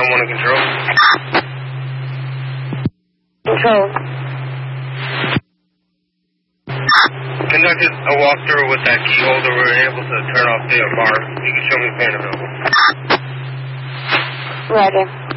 911 control. Control. Conducted a walkthrough with that key holder. We were able to turn off the bar. You can show me the fan available. Roger.